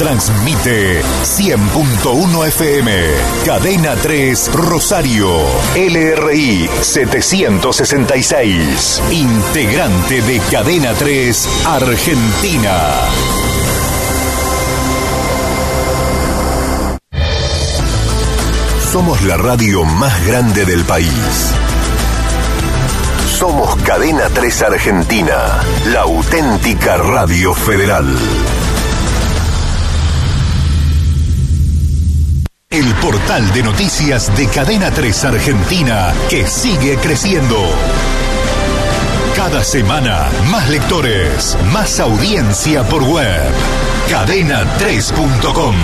Transmite 100.1 FM. Cadena 3 Rosario. LRI 766. Integrante de Cadena 3 Argentina. Somos la radio más grande del país. Somos Cadena 3 Argentina, la auténtica radio federal. El portal de noticias de Cadena 3 Argentina, que sigue creciendo. Cada semana, más lectores, más audiencia por web. Cadena3.com